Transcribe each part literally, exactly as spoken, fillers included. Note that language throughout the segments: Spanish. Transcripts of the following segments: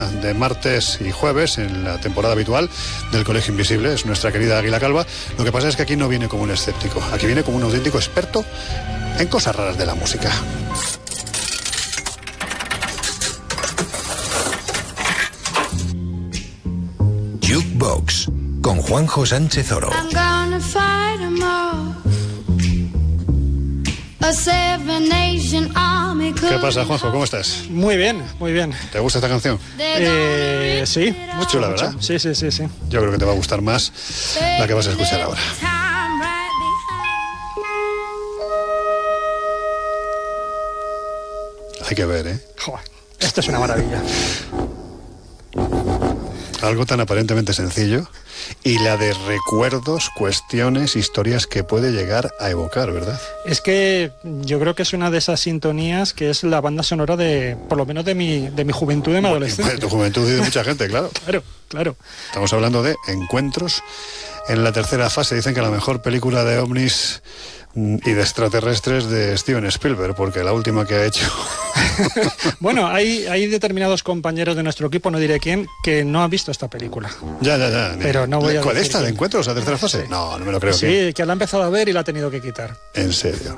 De martes y jueves en la temporada habitual del Colegio Invisible. Es nuestra querida Águila Calva. Lo que pasa es que aquí no viene como un escéptico, aquí viene como un auténtico experto en cosas raras de la música. Jukebox con Juanjo Sánchez Oro. ¿Qué pasa, Juanjo? ¿Cómo estás? Muy bien, muy bien. ¿Te gusta esta canción? Eh, sí, mucho, chula, mucho. ¿verdad? Sí, sí, sí, sí. Yo creo que te va a gustar más la que vas a escuchar ahora. Hay que ver, ¿eh? Joder, esto es una maravilla. Algo tan aparentemente sencillo y la de recuerdos, cuestiones, historias que puede llegar a evocar, ¿verdad? Es que yo creo que es una de esas sintonías que es la banda sonora de, por lo menos de mi, de mi juventud, de mi adolescencia. De tu juventud y de mucha gente, claro. Claro, claro. Estamos hablando de Encuentros en la tercera fase. Dicen que la mejor película de ovnis y de extraterrestres de Steven Spielberg, porque la última que ha hecho... Bueno, hay, hay determinados compañeros de nuestro equipo, no diré quién, que no han visto esta película. Ya, ya, ya. Pero no voy a ¿Cuál decir esta, de quién. Encuentros, la tercera fase? Sí. No, no me lo creo. Sí, ¿Quién? que la ha empezado a ver y la ha tenido que quitar. En serio.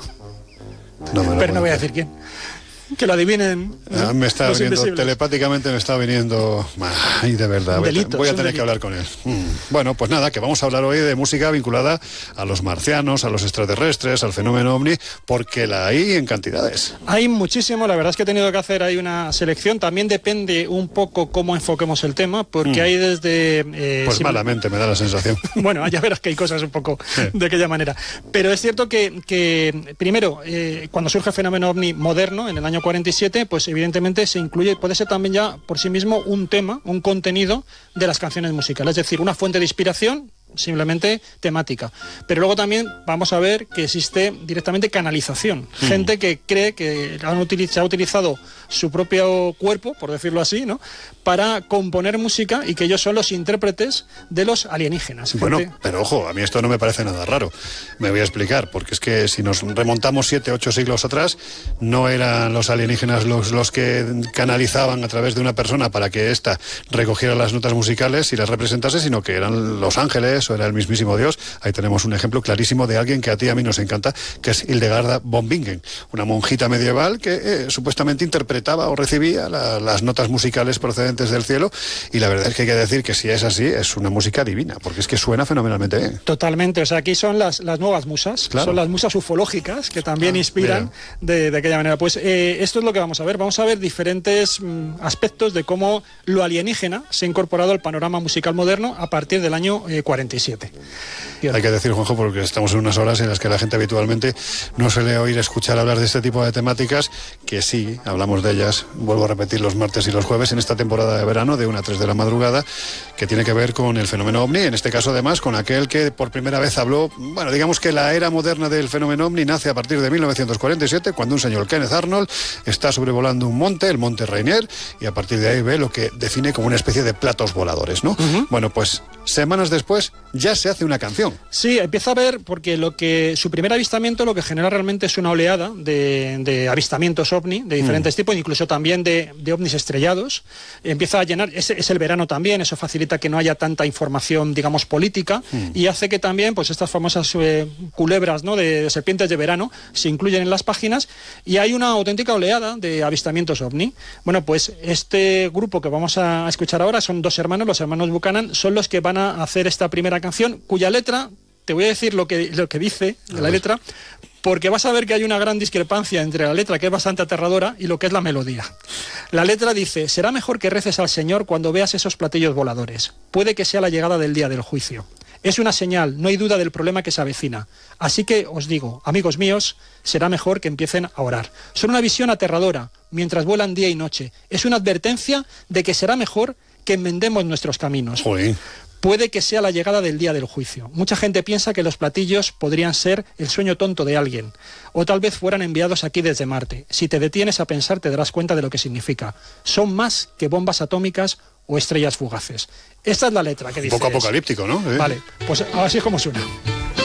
No me lo Pero no voy a puedo decir quién. Que lo adivinen. Ah, me está los viniendo, invisibles. telepáticamente me está viniendo... Ay, de verdad, voy, Delito, a, voy a es un tener que delito. hablar con él. Mm. Bueno, pues nada, que vamos a hablar hoy de música vinculada a los marcianos, a los extraterrestres, al fenómeno ovni, porque la hay en cantidades. Hay muchísimo, la verdad es que he tenido que hacer ahí una selección, también depende un poco cómo enfoquemos el tema, porque Mm. hay desde... eh, Pues sim- malamente me da la sensación. Bueno, ya verás que hay cosas un poco Sí. de aquella manera. Pero es cierto que, que primero, eh, cuando surge el fenómeno ovni moderno, en el año cuarenta y siete, pues evidentemente se incluye, puede ser también ya por sí mismo un tema, un contenido de las canciones musicales, es decir, una fuente de inspiración simplemente temática. Pero luego también vamos a ver que existe directamente canalización. Mm. Gente que cree que han utiliz- se ha utilizado su propio cuerpo, por decirlo así, ¿no?, para componer música y que ellos son los intérpretes de los alienígenas. Bueno, Gente- pero ojo, a mí esto no me parece nada raro. Me voy a explicar, porque es que si nos remontamos siete, ocho siglos atrás, no eran los alienígenas los, los que canalizaban a través de una persona para que ésta recogiera las notas musicales y las representase, sino que eran los ángeles o era el mismísimo Dios. Ahí tenemos un ejemplo clarísimo de alguien que a ti y a mí nos encanta, que es Hildegarda von Bingen, una monjita medieval que eh, supuestamente interpretaba o recibía la, las notas musicales procedentes del cielo, y la verdad es que hay que decir que si es así, es una música divina, porque es que suena fenomenalmente bien. Totalmente, o sea, aquí son las, las nuevas musas, Claro. son las musas ufológicas que también Ah, inspiran de, de aquella manera. Pues eh, esto es lo que vamos a ver, vamos a ver diferentes mm, aspectos de cómo lo alienígena se ha incorporado al panorama musical moderno a partir del año eh, cuarenta y siete. Hay que decir, Juanjo, porque estamos en unas horas en las que la gente habitualmente no suele oír escuchar hablar de este tipo de temáticas, que sí, hablamos de ellas, vuelvo a repetir, los martes y los jueves en esta temporada de verano, de una a tres de la madrugada, que tiene que ver con el fenómeno ovni, en este caso además con aquel que por primera vez habló. Bueno, digamos que la era moderna del fenómeno ovni nace a partir de mil novecientos cuarenta y siete, cuando un señor Kenneth Arnold está sobrevolando un monte, el monte Rainier, y a partir de ahí ve lo que define como una especie de platos voladores, ¿no? Uh-huh. Bueno, pues semanas después ya se hace una canción. Sí, empieza a ver, porque lo que su primer avistamiento lo que genera realmente es una oleada de, de avistamientos ovni de diferentes mm. tipos, incluso también de, de ovnis estrellados. Empieza a llenar, es, es el verano también, eso facilita que no haya tanta información, digamos, política, mm. y hace que también pues estas famosas eh, culebras, ¿no?, de, de serpientes de verano se incluyen en las páginas, y hay una auténtica oleada de avistamientos ovni. Bueno, pues este grupo que vamos a escuchar ahora son dos hermanos, los hermanos Buchanan, son los que van a hacer esta primera canción, cuya letra, te voy a decir lo que, lo que dice de la letra, porque vas a ver que hay una gran discrepancia entre la letra, que es bastante aterradora, y lo que es la melodía. La letra dice: será mejor que reces al Señor cuando veas esos platillos voladores. Puede que sea la llegada del día del juicio. Es una señal, no hay duda del problema que se avecina. Así que os digo, amigos míos, será mejor que empiecen a orar. Son una visión aterradora, mientras vuelan día y noche. Es una advertencia de que será mejor que enmendemos nuestros caminos. Joder. Puede que sea la llegada del día del juicio. Mucha gente piensa que los platillos podrían ser el sueño tonto de alguien, o tal vez fueran enviados aquí desde Marte. Si te detienes a pensar, te darás cuenta de lo que significa. Son más que bombas atómicas o estrellas fugaces. Esta es la letra que dice. Un poco apocalíptico, ¿no? ¿Eh? Vale, pues así es como suena.